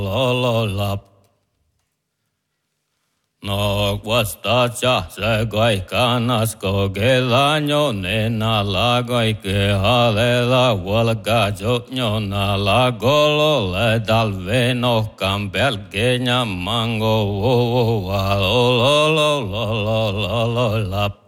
la. No guastacha se goicanas cogedaño nena la goike halela walga jotñona la golo le dal veno campelgeña mango wo lo la.